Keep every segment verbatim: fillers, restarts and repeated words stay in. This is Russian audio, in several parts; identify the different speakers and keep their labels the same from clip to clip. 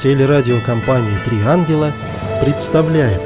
Speaker 1: Телерадиокомпания «Три ангела» представляет.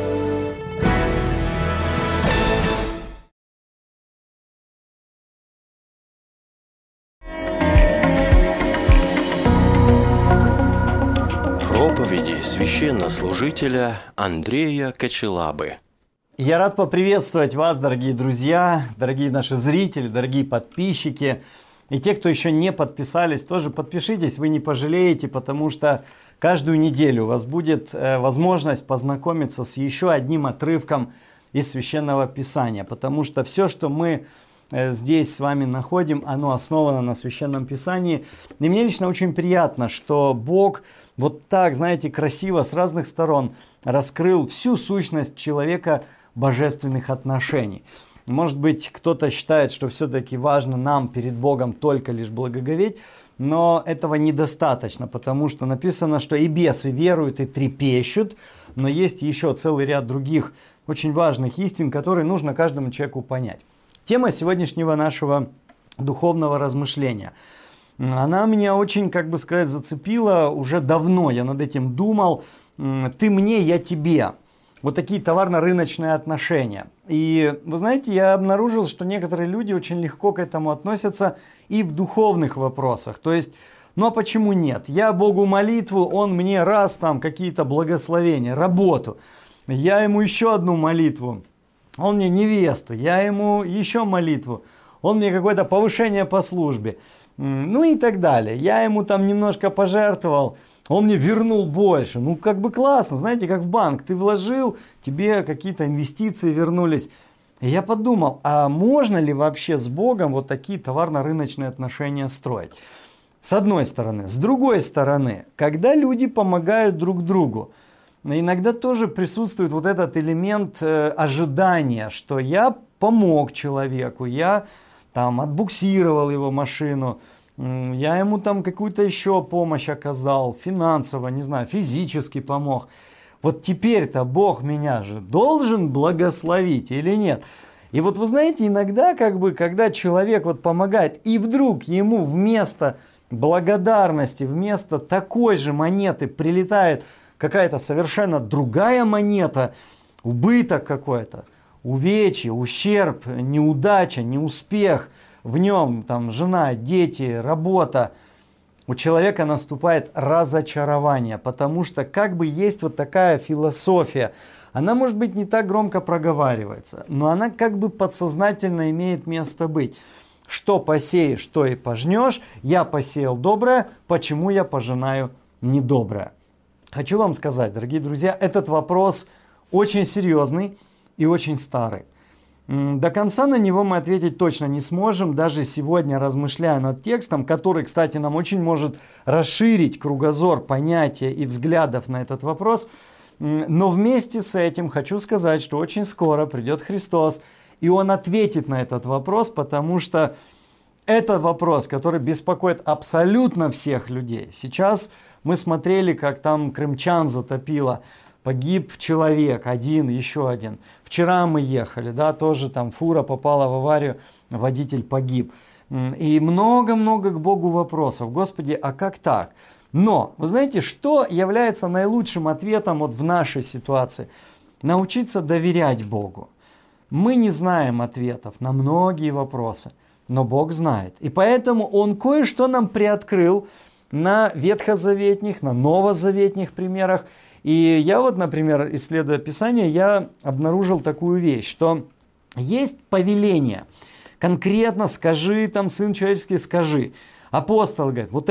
Speaker 2: Проповеди священнослужителя Андрея Кочелабы.
Speaker 3: Я рад поприветствовать вас, дорогие друзья, дорогие наши зрители, дорогие подписчики. И те, кто еще не подписались, тоже подпишитесь, вы не пожалеете, потому что каждую неделю у вас будет э, возможность познакомиться с еще одним отрывком из Священного Писания. Потому что все, что мы э, здесь с вами находим, оно основано на Священном Писании. И мне лично очень приятно, что Бог вот так, знаете, красиво с разных сторон раскрыл всю сущность человека божественных отношений. Может быть, кто-то считает, что все-таки важно нам перед Богом только лишь благоговеть, но этого недостаточно, потому что написано, что и бесы веруют и трепещут, но есть еще целый ряд других очень важных истин, которые нужно каждому человеку понять. Тема сегодняшнего нашего духовного размышления, она меня очень, как бы сказать, зацепила уже давно, я над этим думал. «Ты мне, я тебе». Вот такие товарно-рыночные отношения. И вы знаете, я обнаружил, что некоторые люди очень легко к этому относятся и в духовных вопросах. То есть, ну а почему нет? Я Богу молитву, Он мне раз там какие-то благословения, работу. Я Ему еще одну молитву, Он мне невесту. Я Ему еще молитву, Он мне какое-то повышение по службе. Ну и так далее. Я Ему там немножко пожертвовал, Он мне вернул больше. Ну как бы классно, знаете, как в банк. Ты вложил, тебе какие-то инвестиции вернулись. И я подумал, а можно ли вообще с Богом вот такие товарно-рыночные отношения строить? С одной стороны. С другой стороны, когда люди помогают друг другу, иногда тоже присутствует вот этот элемент э, ожидания, что я помог человеку, я там отбуксировал его машину, я ему там какую-то еще помощь оказал, финансово, не знаю, физически помог. Вот теперь-то Бог меня же должен благословить или нет? И вот вы знаете, иногда, как бы, когда человек вот помогает, и вдруг ему вместо благодарности, вместо такой же монеты прилетает какая-то совершенно другая монета, убыток какой-то, увечье, ущерб, неудача, неуспех, в нем там жена, дети, работа, у человека наступает разочарование, потому что как бы есть вот такая философия, она может быть не так громко проговаривается, но она как бы подсознательно имеет место быть. Что посеешь, то и пожнешь, я посеял доброе, почему я пожинаю недоброе? Хочу вам сказать, дорогие друзья, этот вопрос очень серьезный и очень старый. До конца на него мы ответить точно не сможем, даже сегодня размышляя над текстом, который, кстати, нам очень может расширить кругозор понятия и взглядов на этот вопрос. Но вместе с этим хочу сказать, что очень скоро придет Христос, и Он ответит на этот вопрос, потому что это вопрос, который беспокоит абсолютно всех людей. Сейчас мы смотрели, как там крымчан затопило. Погиб человек, один, еще один. Вчера мы ехали, да, тоже там фура попала в аварию, водитель погиб. И много-много к Богу вопросов. Господи, а как так? Но, вы знаете, что является наилучшим ответом вот в нашей ситуации? Научиться доверять Богу. Мы не знаем ответов на многие вопросы, но Бог знает. И поэтому Он кое-что нам приоткрыл на ветхозаветных, на новозаветных примерах. И я вот, например, исследуя Писание, я обнаружил такую вещь, что есть повеление. Конкретно скажи, там, Сын человеческий, скажи. Апостол говорит, вот